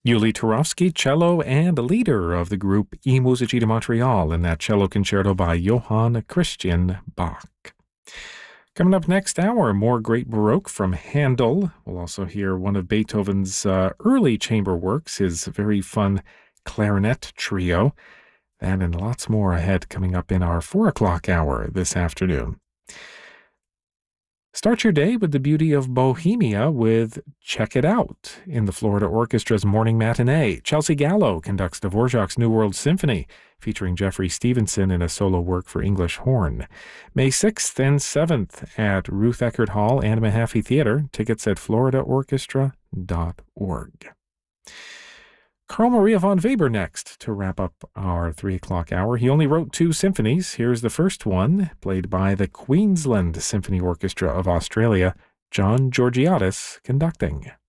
Yuli Turovsky, cello and leader of the group I Musici di Montreal in that cello concerto by Johann Christian Bach. Coming up next hour, more great Baroque from Handel. We'll also hear one of Beethoven's early chamber works, his very fun clarinet trio. That and lots more ahead coming up in our 4 o'clock hour this afternoon. Start your day with the beauty of Bohemia with Check It Out in the Florida Orchestra's morning matinee. Chelsea Gallo conducts Dvorak's New World Symphony, featuring Jeffrey Stevenson in a solo work for English horn. May 6th and 7th at Ruth Eckerd Hall and Mahaffey Theater. Tickets at floridaorchestra.org. Carl Maria von Weber next to wrap up our 3 o'clock hour. He only wrote 2 symphonies. Here's the first one, played by the Queensland Symphony Orchestra of Australia, John Georgiadis conducting.